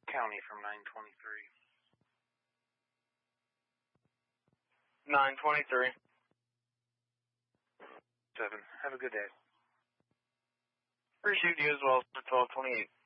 County from 923. 923. 7. Have a good day. Appreciate you as well, 1228.